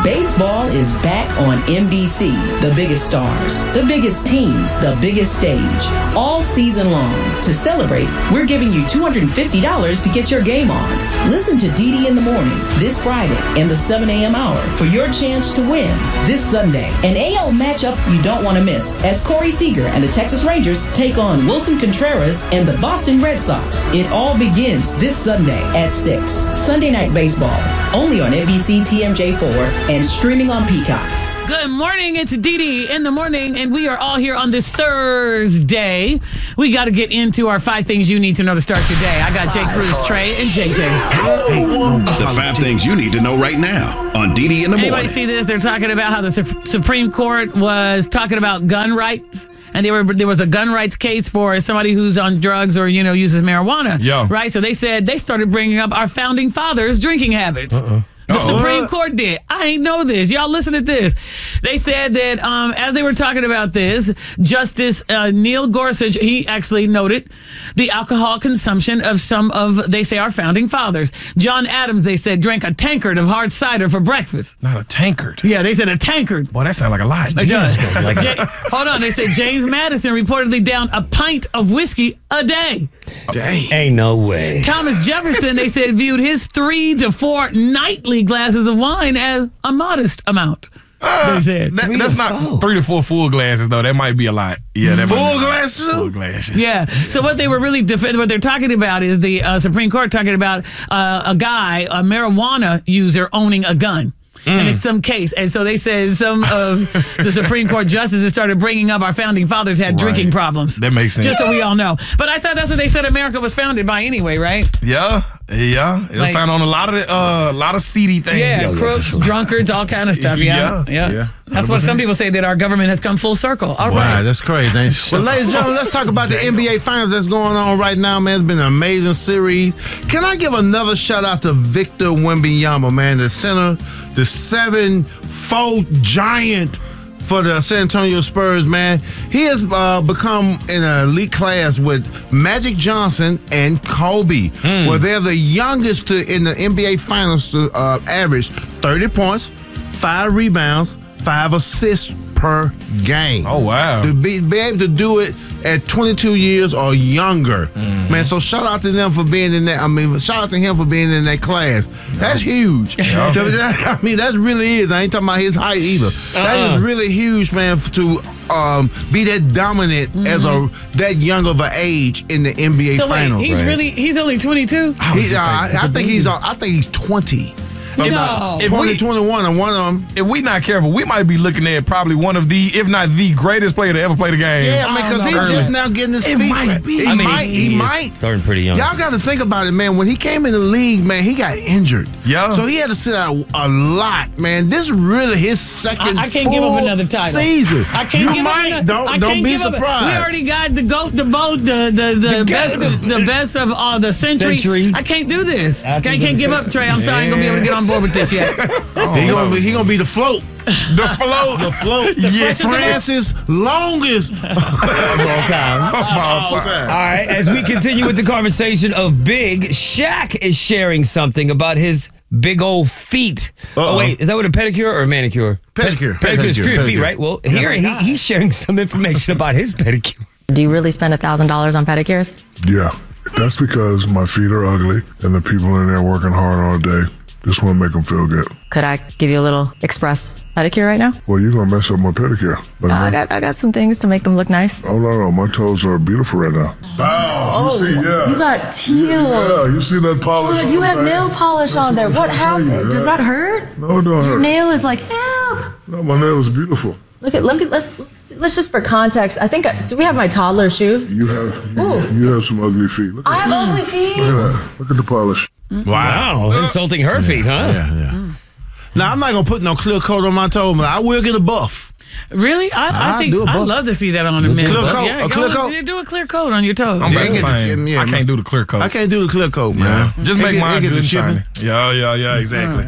Baseball is back on NBC. The biggest stars, the biggest teams, the biggest stage. All season long. To celebrate, we're giving you $250 to get your game on. Listen to DD in the Morning this Friday in the 7 a.m. hour for your chance to win this Sunday. An AL matchup you don't want to miss as Corey Seager and the Texas Rangers take on Wilson Contreras and the Boston Red Sox. It all begins this Sunday at 6. Sunday Night Baseball, only on NBC TMJ4 and streaming on Peacock. Good morning, it's Dee in the Morning, and we are all here on this Thursday. We got to get into our 5 things you need to know to start your day. I got Jay Cruz, Trey, and JJ. The 5 things you need to know right now on Dee in the Morning. Anybody see this? They're talking about how the Supreme Court was talking about gun rights. And there was a gun rights case for somebody who's on drugs or, uses marijuana. Yeah. Right? So they said they started bringing up our founding fathers' drinking habits. The Supreme Court did. I ain't know this. Y'all listen to this. They said that as they were talking about this, Justice Neil Gorsuch, he actually noted the alcohol consumption of some of, they say, our founding fathers. John Adams, they said, drank a tankard of hard cider for breakfast. Not a tankard. Yeah, they said a tankard. Boy, that sounds like a lot. It does. Hold on. They said James Madison reportedly down a pint of whiskey a day. Dang. Ain't no way. Thomas Jefferson, they said, viewed his 3 to 4 nightly glasses of wine as a modest amount. They said. That's not 3 to 4 full glasses, though. That might be a lot. Yeah, that Full glasses? Full glasses. Yeah. So what they were really what they're talking about is the Supreme Court talking about a guy, a marijuana user, owning a gun. And it's some case. And so they said some of the Supreme Court justices started bringing up our founding fathers had drinking problems. That makes sense. Just so we all know. But I thought that's what they said America was founded by anyway, right? Yeah. It was found on a lot of seedy things. Yeah, crooks, drunkards, all kind of stuff. Yeah. That's what some people say, that our government has come full circle. All right. Wow, that's crazy. Well, ladies and gentlemen, let's talk about the NBA Finals that's going on right now, man. It's been an amazing series. Can I give another shout out to Victor Wembanyama, man, the center, the 7'4" giant for the San Antonio Spurs, man. He has become in an elite class with Magic Johnson and Kobe, where they're the youngest in the NBA Finals to average 30 points, 5 rebounds, 5 assists per game. Oh, wow. To be able to do it at 22 years or younger. Man, so shout out to them for being in that. Shout out to him for being in that class. That's huge. That really is. I ain't talking about his height either. That is really huge, man, to be that dominant as that young of an age in the NBA Finals. Wait, he's only 22? I think he's 20. No. 2021 and one of them. If we not careful, we might be looking at probably one of the, if not the greatest player to ever play the game. Yeah, because he's just now getting his feet. He might. Starting pretty young. Y'all got to think about it, man. When he came in the league, man, he got injured. Yeah. So he had to sit out a lot, man. This is really his second I can't give him another title. Season. I can't give him Don't be surprised. We already got the GOAT, the BOAT, the best of all the century. I can't do this. I can't give up, Trey. I'm sorry. I ain't going to be able to get on board with this yet. He gonna be the float. The float. Yes, Francis longest of all time. All right, as we continue with the conversation of big, Shaq is sharing something about his big old feet. Oh, wait, is that what a pedicure or a manicure? Pedicure. Pedicure is for your feet, right? Well, here he's sharing some information about his pedicure. Do you really spend $1,000 on pedicures? Yeah, that's because my feet are ugly and the people in there working hard all day. Just want to make them feel good. Could I give you a little express pedicure right now? Well, you're going to mess up my pedicure. I got some things to make them look nice. Oh, no. My toes are beautiful right now. Oh, you see, yeah. You got teal. Yeah, you see that polish on You the have back? nail polish on there. What happened? Does that hurt? No, it don't hurt. Your nail is like, ew. No, my nail is beautiful. Let's just for context. I think, do we have my toddler shoes? You have some ugly feet. Look I have ugly feet. Look at that. Look at the polish. Wow. Insulting her feet, huh? Yeah. Now, I'm not going to put no clear coat on my toe, but I will get a buff. Really? I think I'd love to see that on a man. Clear coat? Yeah, a clear coat? Do a clear coat on your toes. I can't do the clear coat. I can't do the clear coat, man. Just make mine good and shiny. shipping. Yeah, exactly.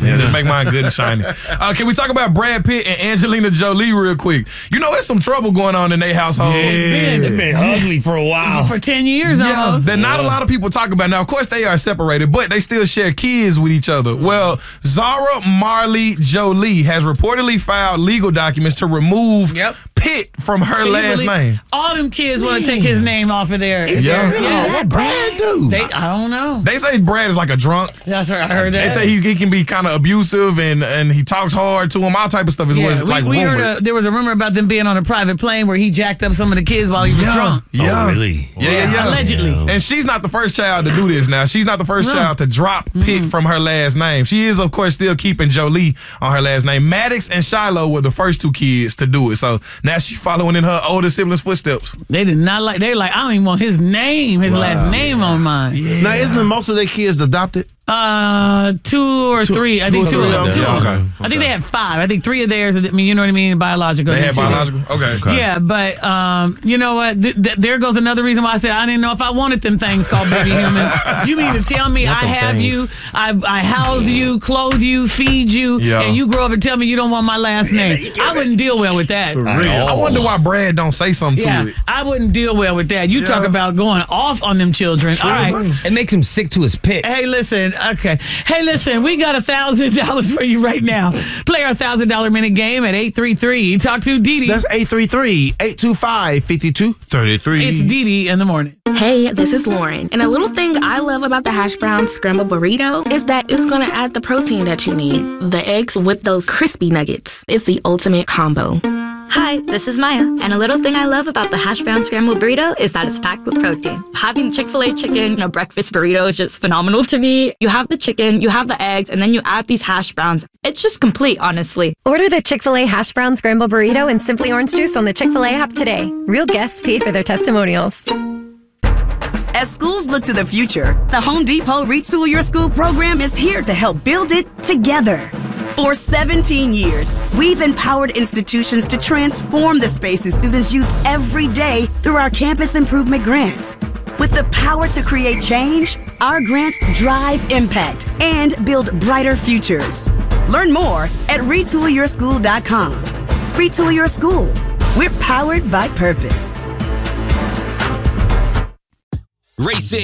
Yeah, just make mine good and shiny. Can we talk about Brad Pitt and Angelina Jolie real quick? You know, there's some trouble going on in their household. Yeah, they've been ugly for a while. For 10 years almost. That not a lot of people talk about. Now, of course, they are separated, but they still share kids with each other. Well, Zara Marley Jolie has reportedly filed legal documents to remove Pitt from her last name. All them kids want to take his name off of there. What Brad do? I don't know. They say Brad is like a drunk. That's right. I heard that. They say he can be kind of abusive and he talks hard to him. All type of stuff is what's like we rumored. heard there was a rumor about them being on a private plane where he jacked up some of the kids while he was drunk. Yeah. Oh, really? Yeah. Allegedly. And she's not the first child to do this now. She's not the first child to drop Pitt from her last name. She is, of course, still keeping Jolie on her last name. Maddox and Shiloh were the first two kids to do it. So now she's following in her older siblings' footsteps. They did not like, they're like, I don't even want his name, his last name on mine. Yeah. Now, isn't most of their kids adopted? 2 or 3. I think 2 of them. Okay. I think they had 5. I think 3 of theirs. I mean, you know what I mean? Biological. They had biological? Okay. Yeah, but you know what? There goes another reason why I said I didn't know if I wanted them things called baby humans. You mean to tell me I have you, I house you, clothe you, feed you, and you grow up and tell me you don't want my last name? I wouldn't deal well with that. I wonder why Brad don't say something to it. I wouldn't deal well with that. You talk about going off on them children. All right. It makes him sick to his pit. Hey, listen. Okay. Hey, listen. We got $1,000 for you right now. Play our $1,000 minute game at 833. Talk to Didi. That's 833-825-5233. It's Didi in the morning. Hey, this is Lauren. And a little thing I love about the hash brown scrambled burrito is that it's going to add the protein that you need. The eggs with those crispy nuggets. It's the ultimate combo. Hi, this is Maya, and a little thing I love about the hash brown scrambled burrito is that it's packed with protein. Having Chick-fil-A chicken, breakfast burrito is just phenomenal to me. You have the chicken, you have the eggs, and then you add these hash browns. It's just complete, honestly. Order the Chick-fil-A hash brown scrambled burrito and Simply Orange Juice on the Chick-fil-A app today. Real guests paid for their testimonials. As schools look to the future, the Home Depot Retool Your School program is here to help build it together. For 17 years, we've empowered institutions to transform the spaces students use every day through our campus improvement grants. With the power to create change, our grants drive impact and build brighter futures. Learn more at retoolyourschool.com. Retool Your School. We're powered by purpose. Racing